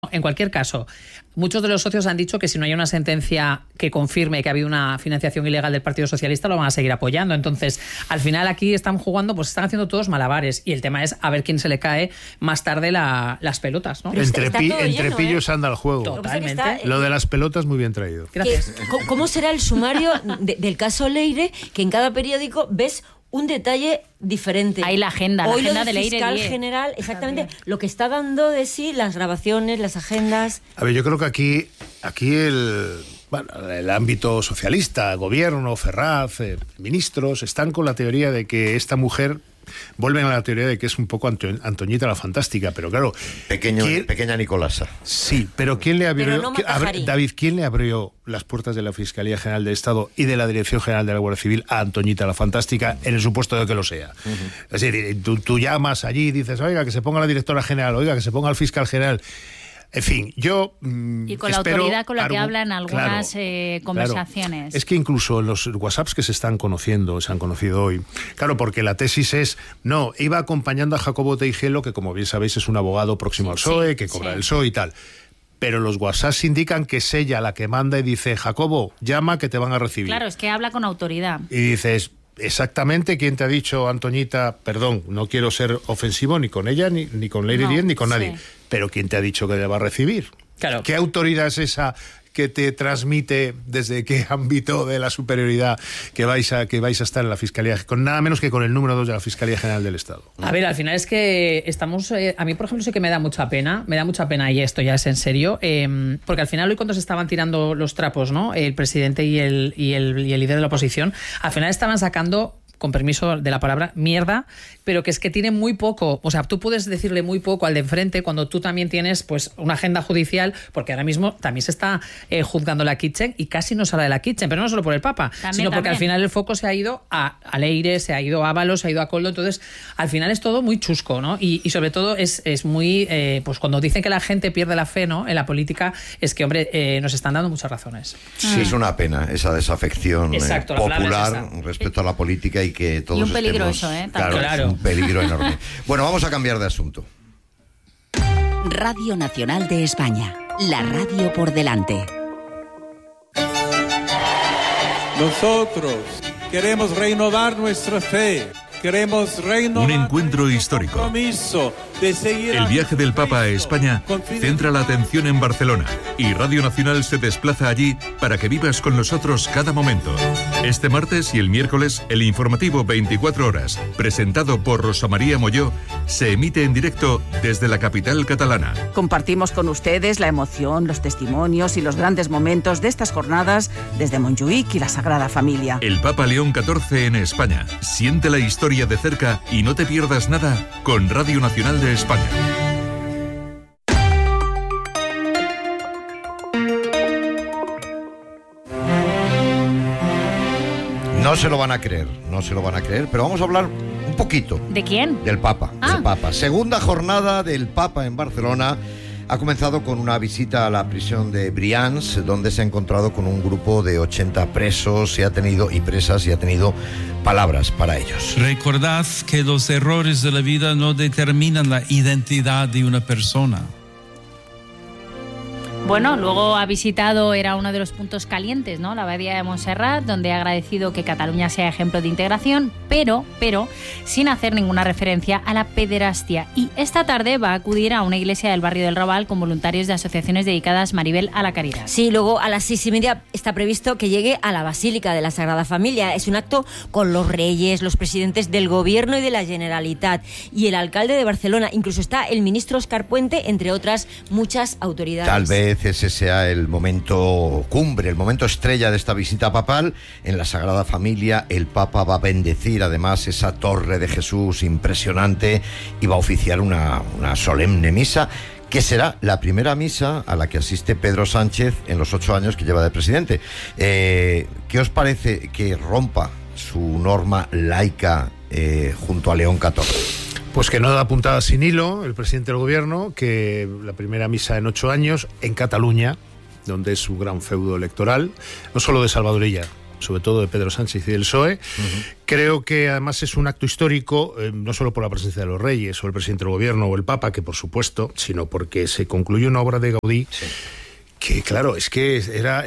en cualquier caso, muchos de los socios han dicho que si no hay una sentencia que confirme que ha habido una financiación ilegal del Partido Socialista, lo van a seguir apoyando. Entonces, al final aquí están jugando, pues están haciendo todos malabares, y el tema es a ver quién se le cae más tarde las pelotas, ¿no? Entre pillos anda el juego. Totalmente. Lo de las pelotas muy bien traído. Gracias. ¿Cómo será el sumario del caso Leire, que en cada periódico ves un detalle diferente? Hay la agenda de Leire fiscal general, exactamente, lo que está dando de sí las grabaciones, las agendas. A ver, yo creo que aquí el ámbito socialista, gobierno, Ferraz, ministros, están con la teoría de que esta mujer, vuelven a la teoría de que es un poco Antoñita la Fantástica, pero claro... Pequeña Nicolasa. Sí, pero ¿quién le abrió... No David, ¿quién le abrió las puertas de la Fiscalía General del Estado y de la Dirección General de la Guardia Civil a Antoñita la Fantástica, en el supuesto de que lo sea? Es decir, tú llamas allí y dices, oiga, que se ponga la directora general, oiga, que se ponga el fiscal general... En fin, yo y con la autoridad con la que hablan algunas conversaciones. Claro. Es que incluso los WhatsApps que se han conocido hoy, claro, porque la tesis es, no, iba acompañando a Jacobo Teijelo, que como bien sabéis es un abogado próximo al PSOE, que cobra el PSOE y tal. Pero los WhatsApps indican que es ella la que manda y dice, Jacobo, llama que te van a recibir. Claro, es que habla con autoridad. Y dices... Exactamente, ¿quién te ha dicho, Antoñita? Perdón, no quiero ser ofensivo ni con ella, ni con Leire Díez, ni con nadie. Pero ¿quién te ha dicho que le va a recibir? Claro. ¿Qué autoridad es esa que te transmite desde qué ámbito de la superioridad que vais a estar en la Fiscalía, con nada menos que con el número 2 de la Fiscalía General del Estado? A ver, al final es que estamos... a mí, por ejemplo, sí que me da mucha pena, y esto ya es en serio, porque al final hoy cuando se estaban tirando los trapos, ¿no? El presidente y el líder de la oposición, al final estaban sacando, con permiso de la palabra, mierda, pero que es que tiene muy poco. O sea, tú puedes decirle muy poco al de enfrente cuando tú también tienes pues una agenda judicial, porque ahora mismo también se está juzgando la Kitchen y casi no se habla de la Kitchen, pero no solo por el Papa, sino porque al final el foco se ha ido a Leire, se ha ido a Ábalos, se ha ido a Koldo. Entonces, al final es todo muy chusco, ¿no? Y sobre todo es muy... pues cuando dicen que la gente pierde la fe, ¿no?, en la política, es que, hombre, nos están dando muchas razones. Sí, es una pena esa desafección popular respecto a la política y que todos un peligro estemos, eso, claro. Es un peligro enorme. Bueno, vamos a cambiar de asunto. Radio Nacional de España, la radio por delante. Nosotros queremos renovar nuestra fe. Queremos renovar un encuentro histórico. El viaje del Papa a España centra la atención en Barcelona y Radio Nacional se desplaza allí para que vivas con nosotros cada momento. Este martes y el miércoles, el informativo 24 horas, presentado por Rosa María Molló, se emite en directo desde la capital catalana. Compartimos con ustedes la emoción, los testimonios y los grandes momentos de estas jornadas desde Montjuïc y la Sagrada Familia. El Papa León XIV en España. Siente la historia de cerca y no te pierdas nada con Radio Nacional de España. No se lo van a creer, pero vamos a hablar un poquito. ¿De quién? Del Papa. Segunda jornada del Papa en Barcelona. Ha comenzado con una visita a la prisión de Brians, donde se ha encontrado con un grupo de 80 presos y ha tenido palabras para ellos. Recordad que los errores de la vida no determinan la identidad de una persona. Bueno, luego ha visitado, era uno de los puntos calientes, ¿no?, la abadía de Montserrat, donde ha agradecido que Cataluña sea ejemplo de integración, pero sin hacer ninguna referencia a la pederastia. Y esta tarde va a acudir a una iglesia del barrio del Raval con voluntarios de asociaciones dedicadas, Maribel, a la caridad. Sí, luego a las 6:30 está previsto que llegue a la Basílica de la Sagrada Familia. Es un acto con los reyes, los presidentes del Gobierno y de la Generalitat y el alcalde de Barcelona. Incluso está el ministro Óscar Puente, entre otras muchas autoridades. Tal vez ese sea el momento cumbre, el momento estrella de esta visita papal. En la Sagrada Familia el Papa va a bendecir además esa Torre de Jesús impresionante y va a oficiar una solemne misa, que será la primera misa a la que asiste Pedro Sánchez en los 8 años que lleva de presidente. ¿Qué os parece que rompa su norma laica junto a León XIV? Pues que no da puntada sin hilo el presidente del gobierno, que la primera misa en 8 años en Cataluña, donde es un gran feudo electoral, no solo de Salvador Illa, sobre todo de Pedro Sánchez y del PSOE. Creo que además es un acto histórico, no solo por la presencia de los reyes o el presidente del gobierno o el Papa, que por supuesto, sino porque se concluyó una obra de Gaudí que, claro, es que era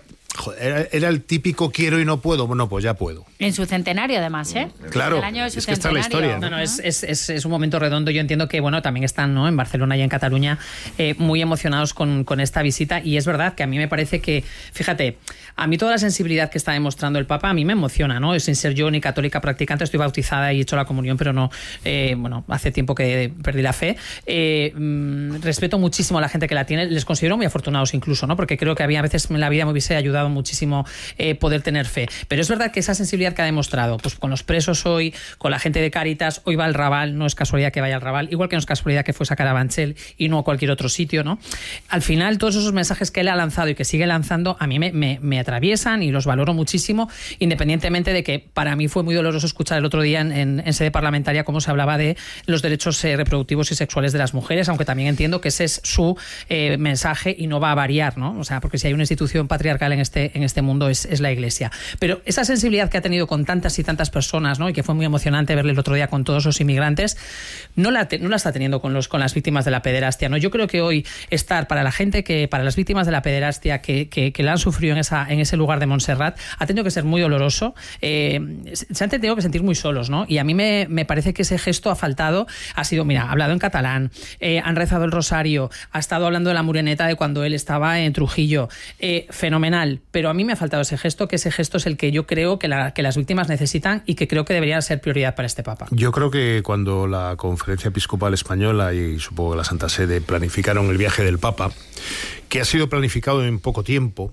el típico quiero y no puedo. Bueno, pues ya puedo. En su centenario, además, ¿eh? Claro, el año de su es que está la historia. No, es un momento redondo. Yo entiendo que, bueno, también están, ¿no?, en Barcelona y en Cataluña muy emocionados con esta visita. Y es verdad que a mí me parece que, fíjate, a mí toda la sensibilidad que está demostrando el Papa a mí me emociona, ¿no? Sin ser yo ni católica practicante, estoy bautizada y he hecho la comunión, pero no, bueno, hace tiempo que perdí la fe. Respeto muchísimo a la gente que la tiene. Les considero muy afortunados incluso, ¿no? Porque creo que había veces en la vida me hubiese ayudado muchísimo poder tener fe. Pero es verdad que esa sensibilidad que ha demostrado, pues con los presos hoy, con la gente de Cáritas, hoy va al Raval, no es casualidad que vaya al Raval, igual que no es casualidad que fuese a Carabanchel y no a cualquier otro sitio, ¿no? Al final, todos esos mensajes que él ha lanzado y que sigue lanzando, a mí me atraviesan y los valoro muchísimo, independientemente de que para mí fue muy doloroso escuchar el otro día en sede parlamentaria cómo se hablaba de los derechos reproductivos y sexuales de las mujeres, aunque también entiendo que ese es su mensaje y no va a variar, ¿no? O sea, porque si hay una institución patriarcal en este mundo es la Iglesia. Pero esa sensibilidad que ha tenido con tantas y tantas personas, ¿no?, y que fue muy emocionante verle el otro día con todos los inmigrantes, no la está teniendo con las víctimas de la pederastia, ¿no? Yo creo que hoy estar para la gente para las víctimas de la pederastia que la han sufrido en ese lugar de Montserrat, ha tenido que ser muy doloroso. Se han tenido que sentir muy solos, ¿no? Y a mí me parece que ese gesto ha faltado. Ha sido, mira, ha hablado en catalán, han rezado el rosario, ha estado hablando de la Moreneta de cuando él estaba en Trujillo. Fenomenal. Pero a mí me ha faltado ese gesto, que ese gesto es el que yo creo que las víctimas necesitan y que creo que debería ser prioridad para este Papa. Yo creo que cuando la Conferencia Episcopal Española y supongo que la Santa Sede planificaron el viaje del Papa, que ha sido planificado en poco tiempo,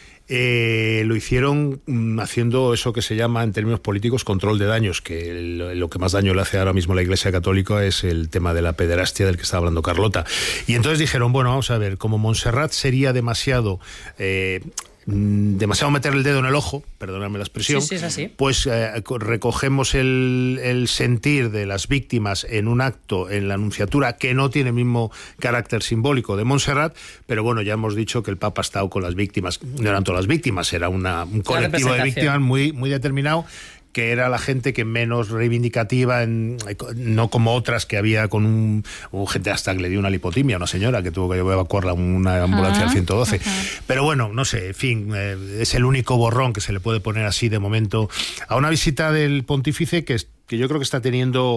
lo hicieron haciendo eso que se llama en términos políticos control de daños, que lo que más daño le hace ahora mismo a la Iglesia Católica es el tema de la pederastia del que estaba hablando Carlota. Y entonces dijeron, bueno, vamos a ver, como Montserrat sería demasiado meter el dedo en el ojo, perdóname la expresión, sí, es así. Pues recogemos el sentir de las víctimas en un acto en la Anunciatura que no tiene el mismo carácter simbólico de Montserrat, pero bueno, ya hemos dicho que el Papa ha estado con las víctimas, no eran todas las víctimas, era un colectivo de víctimas muy, muy determinado, que era la gente que menos reivindicativa, no como otras que había hubo gente hasta que le dio una lipotimia a una señora que tuvo que evacuarla a una ambulancia al 112. Pero bueno, no sé, en fin, es el único borrón que se le puede poner así de momento a una visita del pontífice que yo creo que está teniendo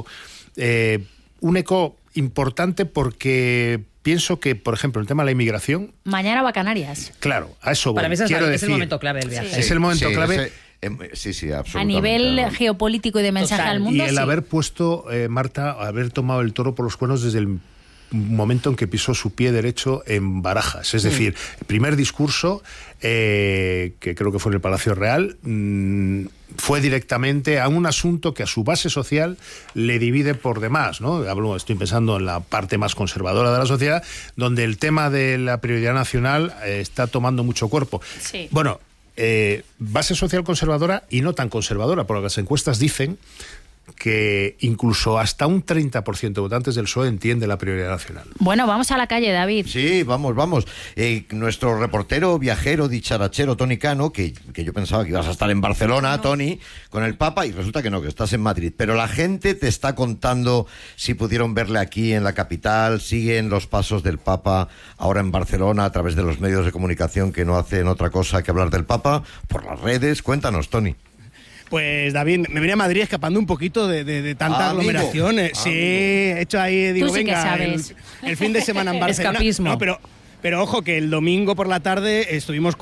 un eco importante, porque pienso que, por ejemplo, el tema de la inmigración... Mañana va a Canarias. Claro, a eso voy. Para mí es el momento clave del viaje. Sí. Es el momento clave... Sí, absolutamente. A nivel geopolítico y de mensaje al mundo. Y el haber puesto, Marta, haber tomado el toro por los cuernos desde el momento en que pisó su pie derecho en Barajas. Es decir, el primer discurso, que creo que fue en el Palacio Real, fue directamente a un asunto que a su base social le divide por demás, ¿no? Estoy pensando en la parte más conservadora de la sociedad, donde el tema de la prioridad nacional está tomando mucho cuerpo. Sí. Bueno, base social conservadora y no tan conservadora, porque las encuestas dicen que incluso hasta un 30% de votantes del PSOE entiende la prioridad nacional. Bueno, vamos a la calle, David. Sí, vamos. Nuestro reportero, viajero, dicharachero, Toni Cano, que yo pensaba que ibas a estar en Barcelona, Toni, con el Papa, y resulta que no, que estás en Madrid. Pero la gente te está contando si pudieron verle aquí en la capital, siguen los pasos del Papa ahora en Barcelona a través de los medios de comunicación que no hacen otra cosa que hablar del Papa, por las redes. Cuéntanos, Toni. Pues David, me venía a Madrid escapando un poquito de tanta aglomeración. Sí, he hecho ahí, digo, venga, el fin de semana en Barcelona. Escapismo. No, pero ojo que el domingo por la tarde estuvimos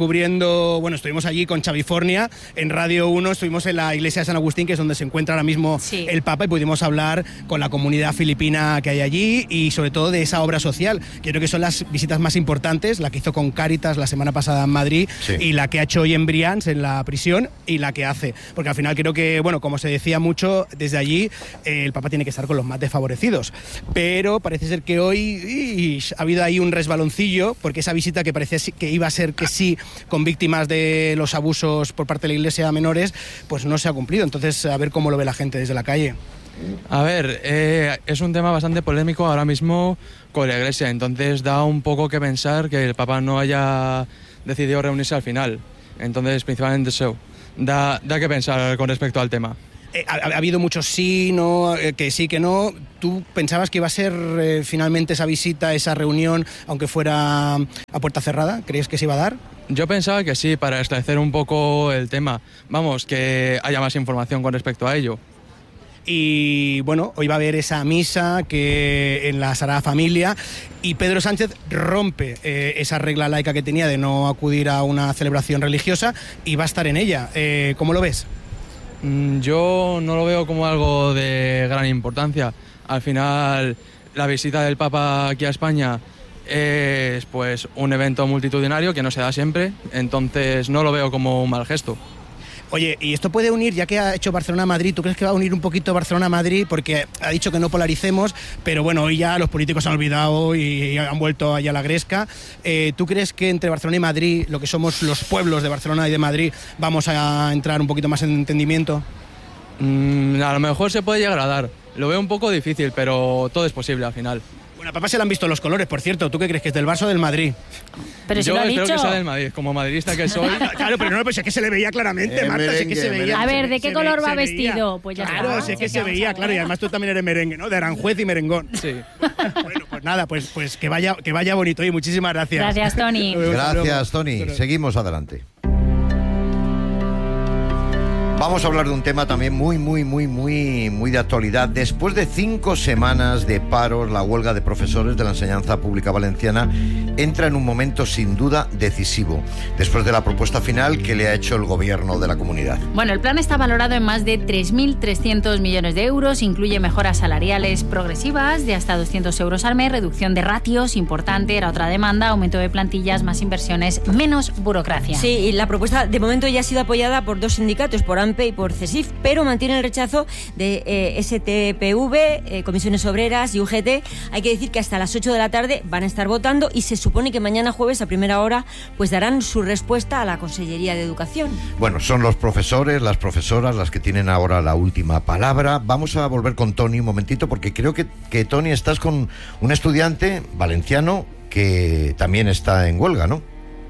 allí con Chavifornia en Radio 1, estuvimos en la iglesia de San Agustín, que es donde se encuentra ahora mismo el Papa, y pudimos hablar con la comunidad filipina que hay allí y sobre todo de esa obra social, que creo que son las visitas más importantes, la que hizo con Cáritas la semana pasada en Madrid y la que ha hecho hoy en Brians, en la prisión, y la que hace, porque al final creo que, bueno, como se decía mucho, desde allí el Papa tiene que estar con los más desfavorecidos, pero parece ser que hoy ha habido ahí un resbaloncillo, porque esa visita que parecía que iba a ser que sí con víctimas de los abusos por parte de la Iglesia a menores, pues no se ha cumplido. Entonces, a ver cómo lo ve la gente desde la calle. A ver, es un tema bastante polémico ahora mismo con la Iglesia, entonces da un poco que pensar que el Papa no haya decidido reunirse al final. Entonces, principalmente eso. da que pensar con respecto al tema. Ha habido muchos sí, no, que sí, que no. ¿Tú pensabas que iba a ser finalmente esa visita, esa reunión, aunque fuera a puerta cerrada? ¿Crees que se iba a dar? Yo pensaba que sí, para esclarecer un poco el tema. Vamos, que haya más información con respecto a ello. Y bueno, hoy va a haber esa misa que en la Sagrada Familia, y Pedro Sánchez rompe esa regla laica que tenía de no acudir a una celebración religiosa y va a estar en ella. ¿Cómo lo ves? Yo no lo veo como algo de gran importancia. Al final, la visita del Papa aquí a España es pues un evento multitudinario que no se da siempre, entonces no lo veo como un mal gesto. Oye, y esto puede unir, ya que ha hecho Barcelona-Madrid, ¿tú crees que va a unir un poquito Barcelona-Madrid? Porque ha dicho que no polaricemos, pero bueno, hoy ya los políticos se han olvidado y han vuelto allá a la gresca. ¿Tú crees que entre Barcelona y Madrid, lo que somos los pueblos de Barcelona y de Madrid, vamos a entrar un poquito más en entendimiento? A lo mejor se puede llegar a dar. Lo veo un poco difícil, pero todo es posible al final. Bueno, a papá se le han visto los colores, por cierto. ¿Tú qué crees, que es del Barça o del Madrid? Pero yo espero que sea del Madrid, como madridista que soy. Claro, pero no, pues es que se le veía claramente, Marta, merengue, es que se veía. A ver, ¿de qué color va vestido? Pues ya claro, está. es que se veía, claro, y además tú también eres merengue, ¿no? De Aranjuez y merengón. Sí. Bueno, pues nada, pues que vaya bonito. Y muchísimas gracias. Gracias, Tony. Gracias, Tony. Seguimos adelante. Vamos a hablar de un tema también muy de actualidad. Después de 5 semanas de paros, la huelga de profesores de la enseñanza pública valenciana entra en un momento sin duda decisivo, después de la propuesta final que le ha hecho el gobierno de la comunidad. Bueno, el plan está valorado en más de 3.300 millones de euros, incluye mejoras salariales progresivas de hasta 200 euros al mes, reducción de ratios, importante, era otra demanda, aumento de plantillas, más inversiones, menos burocracia. Sí, y la propuesta de momento ya ha sido apoyada por 2 sindicatos, por AMPE y por CESIF, pero mantiene el rechazo de STPV, Comisiones Obreras y UGT. Hay que decir que hasta las 8 de la tarde van a estar votando y se supone que mañana jueves a primera hora pues darán su respuesta a la Consellería de Educación. Bueno, son los profesores, las profesoras las que tienen ahora la última palabra. Vamos a volver con Tony un momentito, porque creo que Tony, estás con un estudiante valenciano que también está en huelga, ¿no?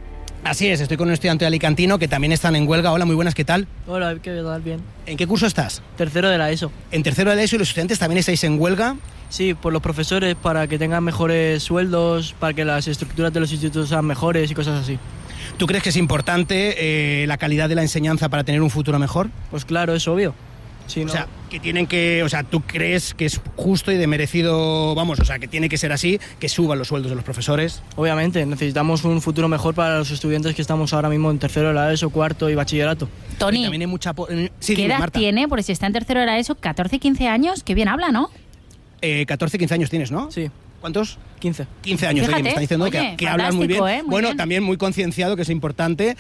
Así es, estoy con un estudiante alicantino que también están en huelga. Hola, muy buenas, ¿qué tal? Hola, ¿qué tal? Bien. ¿En qué curso estás? Tercero de la ESO. ¿En tercero de la ESO y los estudiantes también estáis en huelga? Sí, por los profesores, para que tengan mejores sueldos, para que las estructuras de los institutos sean mejores y cosas así. ¿Tú crees que es importante la calidad de la enseñanza para tener un futuro mejor? Pues claro, es obvio. Sí, o ¿no? sea, que tienen que, o sea, ¿tú crees que es justo y de merecido, vamos, o sea, que tiene que ser así, que suban los sueldos de los profesores? Obviamente, necesitamos un futuro mejor para los estudiantes que estamos ahora mismo en tercero de la ESO, cuarto y bachillerato. Tony, también hay mucha sí, ¿qué edad Marta tiene? Porque si está en tercero de la ESO, 14, 15 años, qué bien habla, ¿no? 14, 15 años tienes, ¿no? Sí. ¿Cuántos? 15. 15 años, Fíjate, oye, me está diciendo oye, que hablas muy bien. muy bueno, bien. También muy concienciado, que es importante.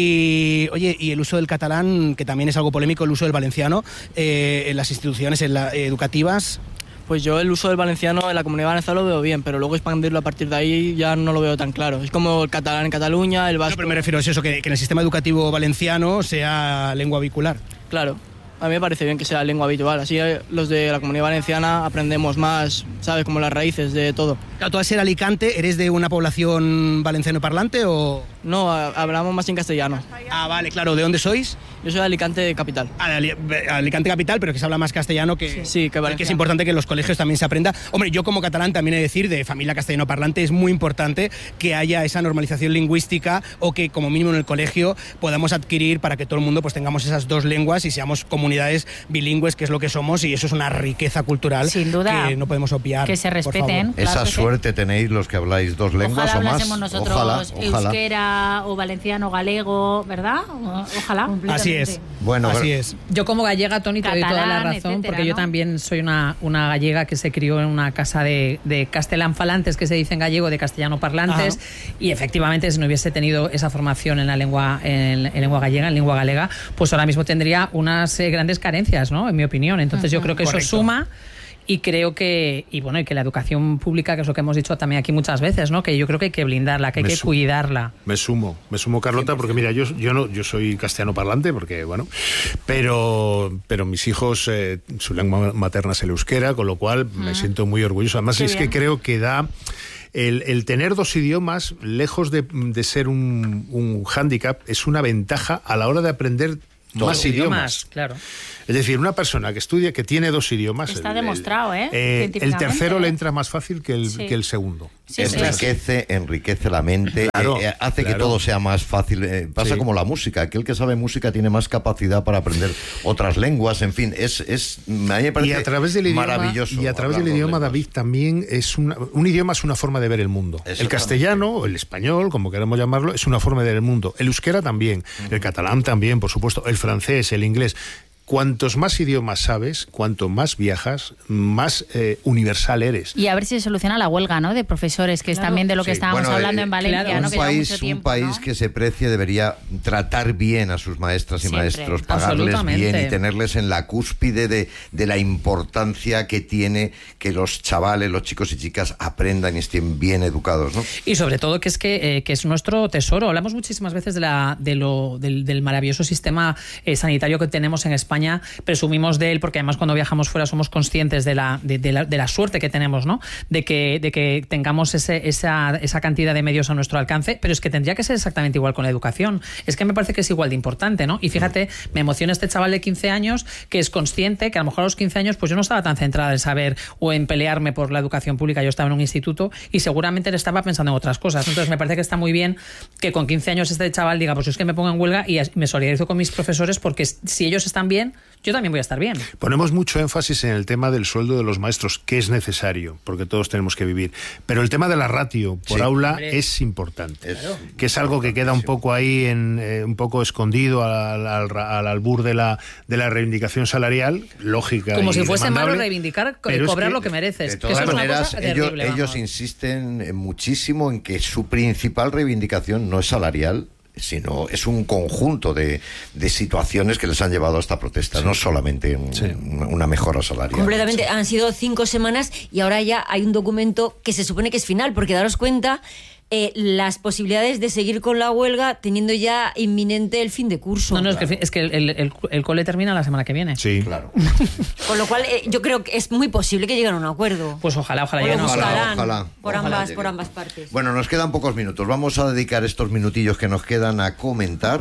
Y, oye, y el uso del catalán, que también es algo polémico, el uso del valenciano en las instituciones educativas. Pues yo el uso del valenciano en la Comunidad Valenciana lo veo bien, pero luego expandirlo a partir de ahí ya no lo veo tan claro. Es como el catalán en Cataluña, el vasco... No, pero me refiero a eso, que en el sistema educativo valenciano sea lengua vehicular. Claro. A mí me parece bien que sea lengua habitual, así los de la Comunidad Valenciana aprendemos más, ¿sabes? Como las raíces de todo. Claro, tú al ser Alicante, ¿eres de una población valenciano parlante o...? No, hablamos más en castellano. Ah, vale, claro. ¿De dónde sois? Yo soy de Alicante capital. Ah, de Alicante capital, pero que se habla más castellano que... Sí, que es importante que en los colegios también se aprenda. Hombre, yo como catalán también he de decir, de familia castellano parlante, es muy importante que haya esa normalización lingüística o que como mínimo en el colegio podamos adquirir para que todo el mundo pues tengamos esas 2 lenguas y seamos comunidades bilingües, que es lo que somos, y eso es una riqueza cultural. Sin duda, que no podemos obviar. Que se respeten. Claro, esa suerte tenéis los que habláis 2 lenguas ojalá o más. Hablásemos nosotros ojalá. euskera o valenciano, galego, ¿verdad? Ojalá. Así es. Bueno, así es. Yo como gallega, Tony, te doy toda la razón, etcétera, porque yo también soy una gallega que se crió en una casa de castelán falantes, que se dice en gallego, de castellano parlantes. Ajá. Y efectivamente, si no hubiese tenido esa formación en la lengua gallega, en lengua galega, pues ahora mismo tendría unas grandes carencias, ¿no? En mi opinión. Entonces yo creo que correcto. Eso suma. Y creo que, y que la educación pública, que es lo que hemos dicho también aquí muchas veces, ¿no? Que yo creo que hay que blindarla, que hay que cuidarla. Me sumo, Carlota, 100%. Porque mira, yo soy castellano parlante, porque bueno, pero mis hijos, su lengua materna es el euskera, con lo cual me siento muy orgulloso. Además, Qué es bien. que creo que da... El tener 2 idiomas, lejos de ser un hándicap, es una ventaja a la hora de aprender más idiomas. Claro. Es decir, una persona que estudia, que tiene 2 idiomas... Está demostrado, el tercero le entra más fácil que el segundo. Sí, enriquece la mente, claro, hace que todo sea más fácil. Pasa como la música, aquel que sabe música tiene más capacidad para aprender otras lenguas, en fin, a mí me parece y a través del idioma, maravilloso. Y a través del idioma, David, también es un idioma es una forma de ver el mundo. El castellano, o el español, como queramos llamarlo, es una forma de ver el mundo. El euskera también, el catalán también, por supuesto, el francés, el inglés. Cuantos más idiomas sabes, cuanto más viajas, más universal eres. Y a ver si se soluciona la huelga, ¿no?, de profesores, que es también de lo que estábamos hablando en Valencia, ¿no? Un país que se precie debería tratar bien a sus maestras y maestros, pagarles bien y tenerles en la cúspide de la importancia que tiene que los chavales, los chicos y chicas aprendan y estén bien educados, ¿no? Y sobre todo que es nuestro tesoro. Hablamos muchísimas veces del maravilloso sistema sanitario que tenemos en España. Presumimos de él porque además cuando viajamos fuera somos conscientes de la suerte que tenemos, ¿no? De que tengamos esa cantidad de medios a nuestro alcance, pero es que tendría que ser exactamente igual con la educación. Es que me parece que es igual de importante, ¿no? Y fíjate, me emociona este chaval de 15 años que es consciente que a lo mejor a los 15 años pues yo no estaba tan centrada en saber o en pelearme por la educación pública, yo estaba en un instituto y seguramente le estaba pensando en otras cosas. Entonces me parece que está muy bien que con 15 años este chaval diga, pues es que me pongo en huelga y me solidarizo con mis profesores porque si ellos están bien, yo también voy a estar bien. Ponemos mucho énfasis en el tema del sueldo de los maestros, que es necesario, porque todos tenemos que vivir. Pero el tema de la ratio por aula es importante, que es algo que queda un poco ahí, un poco escondido al albur de la reivindicación salarial, lógica. Como si fuese demandable, malo reivindicar, cobrar lo que mereces. De todas maneras, ellos insisten muchísimo en que su principal reivindicación no es salarial, sino es un conjunto de situaciones que les han llevado a esta protesta, no solamente una mejora salarial. Completamente, han sido 5 semanas y ahora ya hay un documento que se supone que es final, porque daros cuenta las posibilidades de seguir con la huelga teniendo ya inminente el fin de curso. No, es que el cole termina la semana que viene. Sí, claro. Con lo cual yo creo que es muy posible que lleguen a un acuerdo. Pues ojalá por ambas partes. Bueno, nos quedan pocos minutos. Vamos a dedicar estos minutillos que nos quedan a comentar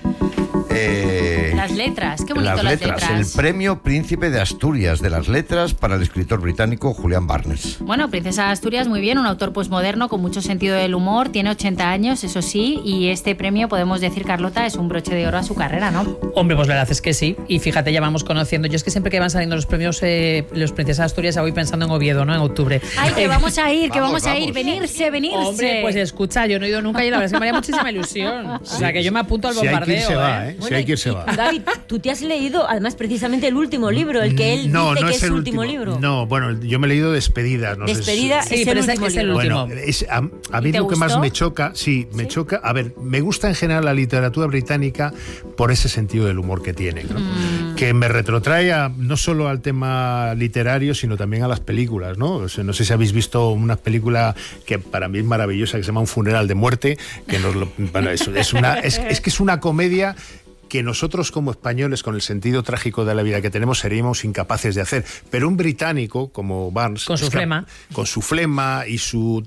las letras, qué bonito las letras. El premio Príncipe de Asturias de las Letras para el escritor británico Julian Barnes. Bueno, Princesa de Asturias, muy bien, un autor posmoderno con mucho sentido del humor, tiene 80 años, eso sí, y este premio, podemos decir, Carlota, es un broche de oro a su carrera, ¿no? Hombre, pues la verdad es que sí, y fíjate, ya vamos conociendo, yo es que siempre que van saliendo los premios, los Princesas de Asturias, ya voy pensando en Oviedo, ¿no?, en octubre. Ay, que vamos a ir, venirse. Hombre, pues escucha, yo no he ido nunca y la verdad es que me haría muchísima ilusión. O sea, que yo me apunto al bombardeo. Si hay que ir, se va. David, tú te has leído, además, precisamente el último libro, el que él dice que es su último libro. No, bueno, yo me he leído Despedida. Despedida es el último libro. Bueno, a mí lo que más me choca, me choca, a ver, me gusta en general la literatura británica por ese sentido del humor que tiene, ¿no? Que me retrotrae no solo al tema literario, sino también a las películas, ¿no? O sea, no sé si habéis visto una película que para mí es maravillosa, que se llama Un funeral de muerte, que es que es una comedia que nosotros como españoles, con el sentido trágico de la vida que tenemos, seríamos incapaces de hacer. Pero un británico como Barnes, con su flema y su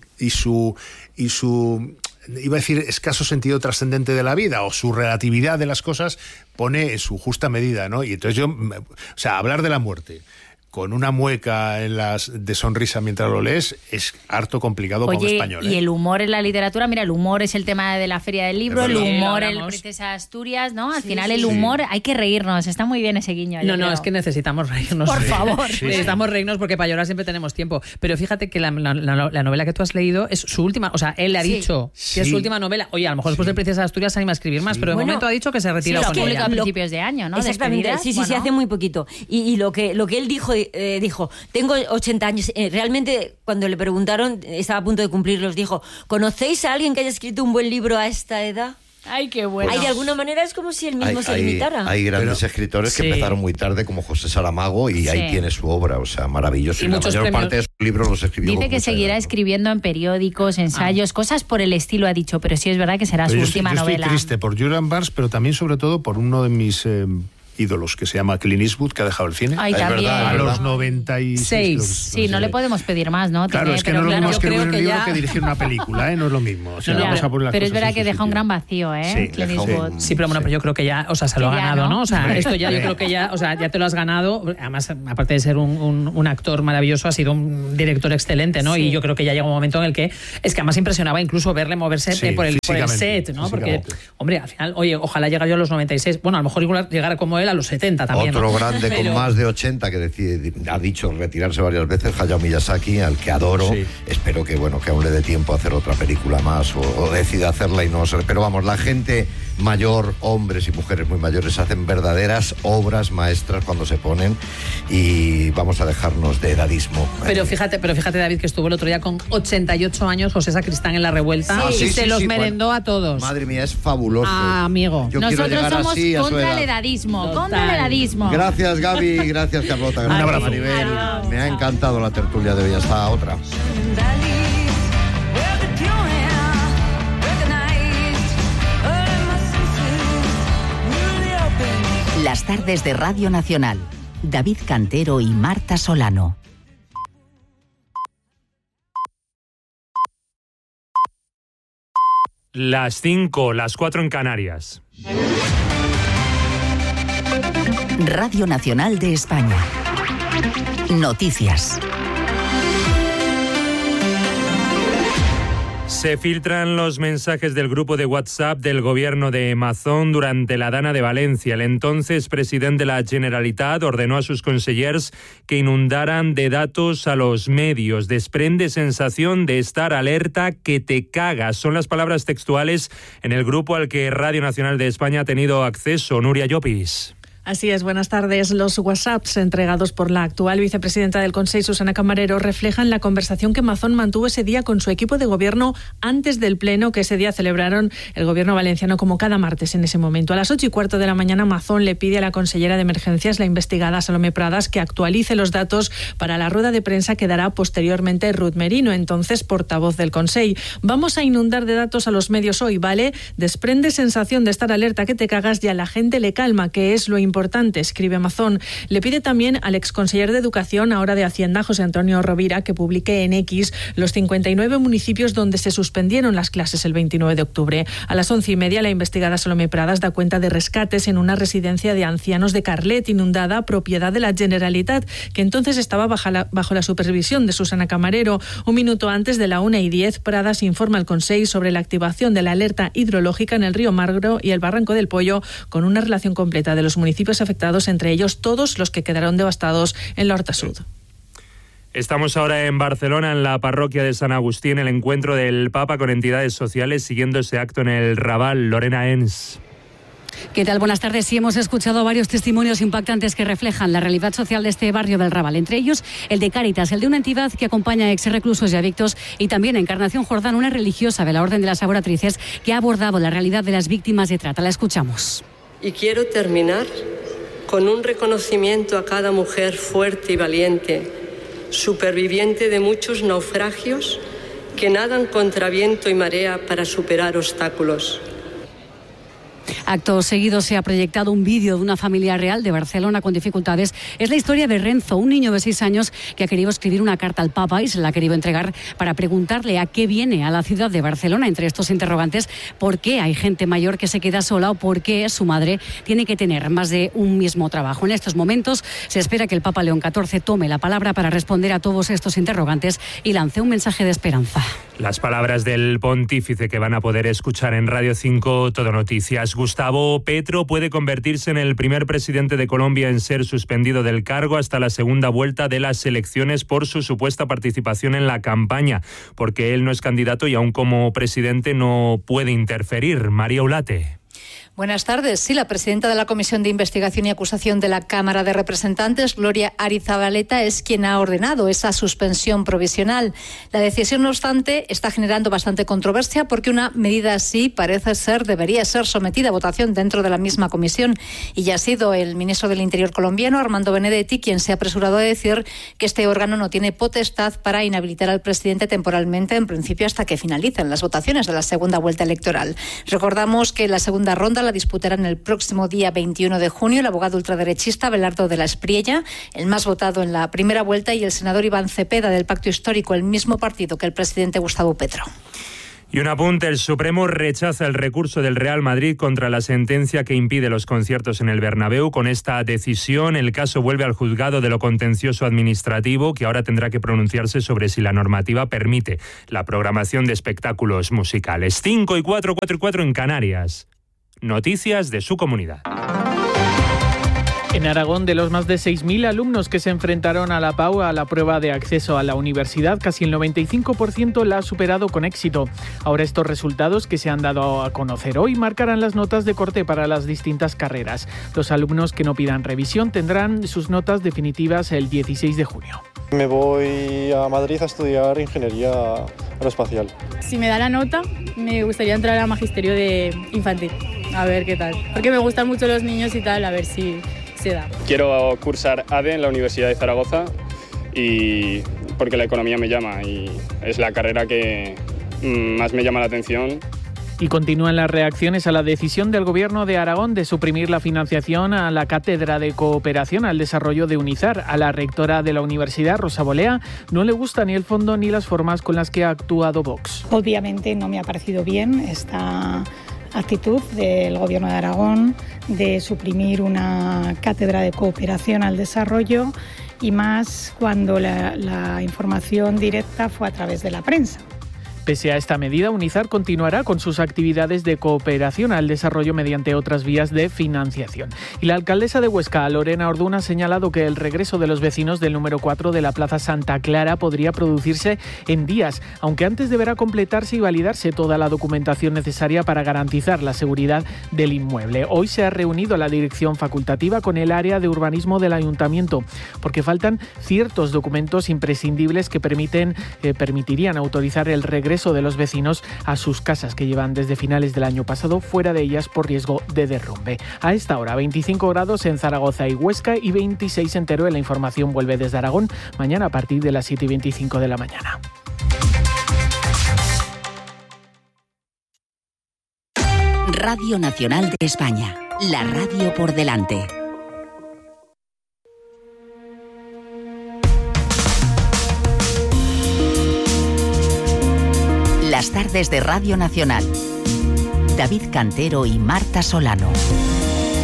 iba a decir escaso sentido trascendente de la vida o su relatividad de las cosas, pone en su justa medida, ¿no? Y entonces hablar de la muerte con una mueca de sonrisa mientras lo lees es harto complicado como español. Y el humor en la literatura, mira, el humor es el tema de la Feria del Libro, el humor en Princesa de Asturias, ¿no? Al final el humor, hay que reírnos, está muy bien ese guiño. No, es que necesitamos reírnos. Por favor. Necesitamos reírnos porque para llorar siempre tenemos tiempo. Pero fíjate que la novela que tú has leído es su última, o sea, él le ha dicho que es su última novela. Oye, a lo mejor después de Princesa de Asturias se anima a escribir más, pero de momento ha dicho que se retira con ella. A principios de año, ¿no? Exactamente, sí, hace muy poquito. Y lo que él dijo, tengo 80 años. Realmente, cuando le preguntaron, estaba a punto de cumplirlos, dijo, ¿conocéis a alguien que haya escrito un buen libro a esta edad? Ay, qué bueno. De alguna manera es como si él mismo se limitara. Hay grandes escritores que empezaron muy tarde, como José Saramago, y ahí tiene su obra, o sea, maravilloso. Y la mayor parte de sus libros los escribió. Dice que seguirá escribiendo en periódicos, ensayos, cosas por el estilo, ha dicho, pero sí es verdad que será su última novela. Estoy triste por Julian Barnes, pero también, sobre todo, por uno de mis ídolos, que se llama Clint Eastwood, que ha dejado el cine. Ay, también. A los 96. Sí, no le podemos pedir más, ¿no? Claro, es que no es lo mismo escribir un libro que dirigir una película, ¿eh? No es lo mismo. O sea, vamos a poner las pero es cosas verdad que en su deja un sitio. gran vacío, ¿eh? Sí, Clint Eastwood. Sí, pero bueno, pero yo creo que ya, o sea, se lo ha ganado, ¿no? O sea, esto ya, yo creo que ya, o sea, ya te lo has ganado. Además, aparte de ser un actor maravilloso, ha sido un director excelente, ¿no? Sí. Y yo creo que ya llega un momento en el que es que además impresionaba incluso verle moverse por el set, ¿no? Porque, hombre, al final, oye, ojalá llegara yo a los 96. Bueno, a lo mejor igual llegara como él a los 70 también. Otro ¿no? grande con más de 80 que ha dicho retirarse varias veces, Hayao Miyazaki, al que adoro. Sí. Espero que aún le dé tiempo a hacer otra película más o decida hacerla y no sé. Pero vamos, la gente mayor, hombres y mujeres muy mayores, hacen verdaderas obras maestras cuando se ponen, y vamos a dejarnos de edadismo. Pero fíjate, David, que estuvo el otro día con 88 años José Sacristán en La Revuelta y se los merendó a todos. Madre mía, es fabuloso. Amigo. Nosotros somos contra el edadismo. Contra el edadismo. Gracias, Gaby. Gracias, Carlota. Gracias, un abrazo. Maribel. Me ha encantado la tertulia de hoy. Hasta otra. Las tardes de Radio Nacional. David Cantero y Marta Solano. Las 5, las 4 en Canarias. Radio Nacional de España. Noticias. Se filtran los mensajes del grupo de WhatsApp del gobierno de Mazón durante la Dana de Valencia. El entonces presidente de la Generalitat ordenó a sus consellers que inundaran de datos a los medios. Desprende sensación de estar alerta que te cagas. Son las palabras textuales en el grupo al que Radio Nacional de España ha tenido acceso. Nuria Llopis. Así es, buenas tardes. Los WhatsApps entregados por la actual vicepresidenta del Consejo, Susana Camarero, reflejan la conversación que Mazón mantuvo ese día con su equipo de gobierno antes del pleno que ese día celebraron el gobierno valenciano como cada martes en ese momento. A las 8:15 de la mañana, Mazón le pide a la consellera de Emergencias, la investigada Salomé Pradas, que actualice los datos para la rueda de prensa que dará posteriormente Ruth Merino, entonces portavoz del Consejo. Vamos a inundar de datos a los medios hoy, ¿vale? Desprende sensación de estar alerta que te cagas y a la gente le calma, que es lo importante, escribe Mazón. Le pide también al exconseller de Educación, ahora de Hacienda, José Antonio Rovira, que publique en X los 59 municipios donde se suspendieron las clases el 29 de octubre. A las 11:30, la investigada Salomé Pradas da cuenta de rescates en una residencia de ancianos de Carlet, inundada, propiedad de la Generalitat, que entonces estaba bajo la supervisión de Susana Camarero. Un minuto antes de la 1:10, Pradas informa al Consejo sobre la activación de la alerta hidrológica en el río Magro y el Barranco del Pollo, con una relación completa de los municipios afectados, entre ellos todos los que quedaron devastados en la Horta Sud. Estamos ahora en Barcelona, en la parroquia de San Agustín, el encuentro del Papa con entidades sociales, siguiendo ese acto en el Raval. Lorena Ens. ¿Qué tal? Buenas tardes. Sí, hemos escuchado varios testimonios impactantes que reflejan la realidad social de este barrio del Raval. Entre ellos, el de Cáritas, el de una entidad que acompaña a ex-reclusos y adictos, y también Encarnación Jordán, una religiosa de la Orden de las Laboratrices que ha abordado la realidad de las víctimas de trata. La escuchamos. Y quiero terminar con un reconocimiento a cada mujer fuerte y valiente, superviviente de muchos naufragios que nadan contra viento y marea para superar obstáculos. Acto seguido se ha proyectado un vídeo de una familia real de Barcelona con dificultades. Es la historia de Renzo, un niño de 6 años que ha querido escribir una carta al Papa y se la ha querido entregar para preguntarle a qué viene a la ciudad de Barcelona. Entre estos interrogantes, ¿por qué hay gente mayor que se queda sola o por qué su madre tiene que tener más de un mismo trabajo? En estos momentos se espera que el Papa León XIV tome la palabra para responder a todos estos interrogantes y lance un mensaje de esperanza. Las palabras del pontífice que van a poder escuchar en Radio 5 Todo Noticias. Gustavo Petro puede convertirse en el primer presidente de Colombia en ser suspendido del cargo hasta la segunda vuelta de las elecciones por su supuesta participación en la campaña, porque él no es candidato y aún como presidente no puede interferir. María Ulate. Buenas tardes. Sí, la presidenta de la Comisión de Investigación y Acusación de la Cámara de Representantes, Gloria Arizabaleta, es quien ha ordenado esa suspensión provisional. La decisión, no obstante, está generando bastante controversia porque una medida así debería ser sometida a votación dentro de la misma comisión. Y ya ha sido el ministro del Interior colombiano, Armando Benedetti, quien se ha apresurado a decir que este órgano no tiene potestad para inhabilitar al presidente temporalmente, en principio hasta que finalicen las votaciones de la segunda vuelta electoral. Recordamos que la segunda ronda segunda la disputarán el próximo día 21 de junio el abogado ultraderechista Abelardo de la Espriella, el más votado en la primera vuelta, y el senador Iván Cepeda del Pacto Histórico, el mismo partido que el presidente Gustavo Petro. Y un apunte, el Supremo rechaza el recurso del Real Madrid contra la sentencia que impide los conciertos en el Bernabéu. Con esta decisión, el caso vuelve al juzgado de lo contencioso administrativo, que ahora tendrá que pronunciarse sobre si la normativa permite la programación de espectáculos musicales. 5 y 4, 4 y 4 en Canarias. Noticias de su comunidad. En Aragón, de los más de 6.000 alumnos que se enfrentaron a la PAU, a la prueba de acceso a la universidad, casi el 95% la ha superado con éxito. Ahora estos resultados, que se han dado a conocer hoy, marcarán las notas de corte para las distintas carreras. Los alumnos que no pidan revisión tendrán sus notas definitivas el 16 de junio. Me voy a Madrid a estudiar ingeniería aeroespacial. Si me da la nota, me gustaría entrar a magisterio de infantil, a ver qué tal. Porque me gustan mucho los niños y tal, a ver si se da. Quiero cursar ADE en la Universidad de Zaragoza y porque la economía me llama y es la carrera que más me llama la atención. Y continúan las reacciones a la decisión del Gobierno de Aragón de suprimir la financiación a la Cátedra de Cooperación al Desarrollo de UNIZAR. A la rectora de la universidad, Rosa Bolea, no le gusta ni el fondo ni las formas con las que ha actuado Vox. Obviamente no me ha parecido bien esta actitud del Gobierno de Aragón de suprimir una cátedra de cooperación al desarrollo, y más cuando la información directa fue a través de la prensa. Pese a esta medida, UNIZAR continuará con sus actividades de cooperación al desarrollo mediante otras vías de financiación. Y la alcaldesa de Huesca, Lorena Orduna, ha señalado que el regreso de los vecinos del número 4 de la Plaza Santa Clara podría producirse en días, aunque antes deberá completarse y validarse toda la documentación necesaria para garantizar la seguridad del inmueble. Hoy se ha reunido la dirección facultativa con el área de urbanismo del ayuntamiento, porque faltan ciertos documentos imprescindibles que permitirían autorizar el regreso de los vecinos a sus casas, que llevan desde finales del año pasado fuera de ellas por riesgo de derrumbe. A esta hora, 25 grados en Zaragoza y Huesca y 26 en Teruel. La información vuelve desde Aragón mañana a partir de las 7:25 de la mañana. Radio Nacional de España, la radio por delante. Las tardes de Radio Nacional. David Cantero y Marta Solano.